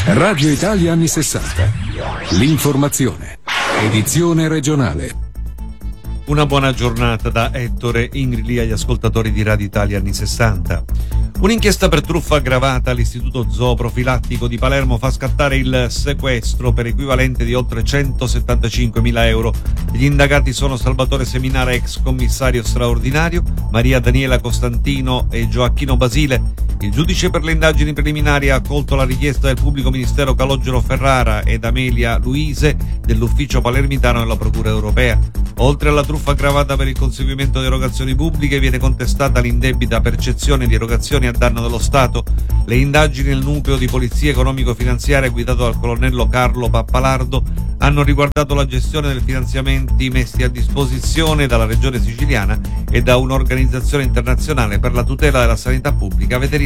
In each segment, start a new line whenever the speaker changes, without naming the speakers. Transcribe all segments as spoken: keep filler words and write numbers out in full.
Radio Italia anni sessanta. L'informazione. Edizione regionale.
Una buona giornata da Ettore Ingrid agli ascoltatori di Radio Italia anni sessanta. Un'inchiesta per truffa aggravata all'Istituto Zooprofilattico di Palermo fa scattare il sequestro per equivalente di oltre centosettantacinquemila euro. Gli indagati sono Salvatore Seminara, ex commissario straordinario, Maria Daniela Costantino e Gioacchino Basile. Il giudice per le indagini preliminari ha accolto la richiesta del pubblico ministero Calogero Ferrara ed Amelia Luise dell'ufficio palermitano della Procura Europea. Oltre alla truffa aggravata per il conseguimento di erogazioni pubbliche, viene contestata l'indebita percezione di erogazioni a danno dello Stato. Le indagini nel nucleo di polizia economico-finanziaria guidato dal colonnello Carlo Pappalardo hanno riguardato la gestione dei finanziamenti messi a disposizione dalla regione siciliana e da un'organizzazione internazionale per la tutela della sanità pubblica veterinaria.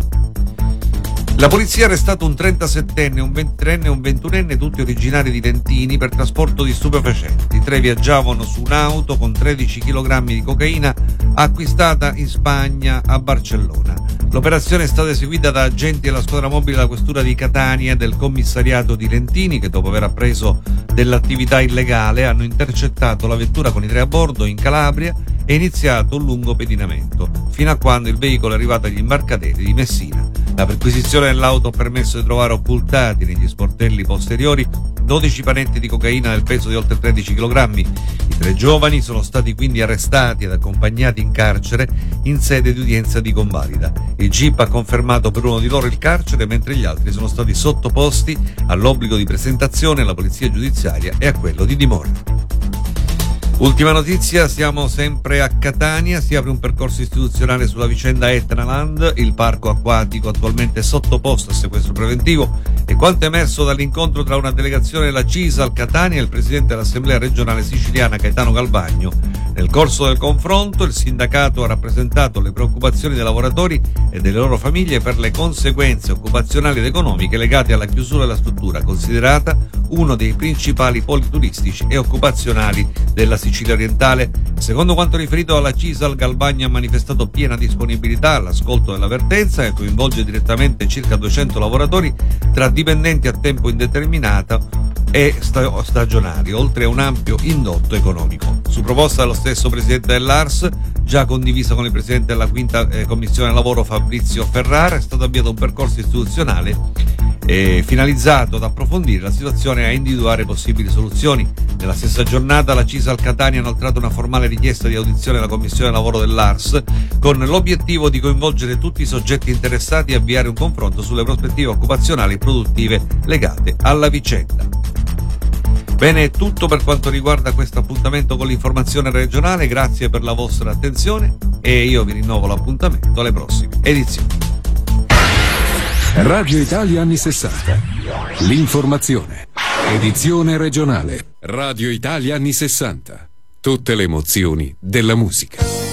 La polizia ha arrestato un trentasettenne, un ventitreenne e un ventunenne, tutti originari di Lentini, per trasporto di stupefacenti. I tre viaggiavano su un'auto con tredici chilogrammi di cocaina acquistata in Spagna a Barcellona. L'operazione è stata eseguita da agenti della squadra mobile della questura di Catania e del commissariato di Lentini, che dopo aver appreso dell'attività illegale hanno intercettato la vettura con i tre a bordo in Calabria e iniziato un lungo pedinamento, fino a quando il veicolo è arrivato agli imbarcaderi di Messina. La perquisizione dell'auto ha permesso di trovare occultati negli sportelli posteriori dodici panetti di cocaina del peso di oltre tredici chilogrammi. I tre giovani sono stati quindi arrestati ed accompagnati in carcere in sede di udienza di convalida. Il G I P ha confermato per uno di loro il carcere, mentre gli altri sono stati sottoposti all'obbligo di presentazione alla polizia giudiziaria e a quello di dimora. Ultima notizia, siamo sempre a Catania, si apre un percorso istituzionale sulla vicenda Etnaland, il parco acquatico attualmente sottoposto a sequestro preventivo, e quanto emerso dall'incontro tra una delegazione della CISAL Catania e il presidente dell'Assemblea regionale siciliana Gaetano Galvagno. Nel corso del confronto il sindacato ha rappresentato le preoccupazioni dei lavoratori e delle loro famiglie per le conseguenze occupazionali ed economiche legate alla chiusura della struttura, considerata uno dei principali poli turistici e occupazionali della Sicilia orientale. Secondo quanto riferito dalla CISAL, Galvagno ha manifestato piena disponibilità all'ascolto dell'avvertenza, che coinvolge direttamente circa duecento lavoratori tra dipendenti a tempo indeterminato e stagionali, oltre a un ampio indotto economico. Su proposta dello stesso presidente dell'A R S, già condivisa con il presidente della quinta eh, commissione lavoro Fabrizio Ferrara, è stato avviato un percorso istituzionale eh, finalizzato ad approfondire la situazione e a individuare possibili soluzioni. Nella stessa giornata la CISAL Catania ha inoltrato una formale richiesta di audizione alla commissione lavoro dell'A R S con l'obiettivo di coinvolgere tutti i soggetti interessati e avviare un confronto sulle prospettive occupazionali e produttive legate alla vicenda. Bene, è tutto per quanto riguarda questo appuntamento con l'informazione regionale. Grazie per la vostra attenzione e io vi rinnovo l'appuntamento alle prossime edizioni.
Radio Italia anni sessanta. L'informazione. Edizione regionale. Radio Italia anni sessanta. Tutte le emozioni della musica.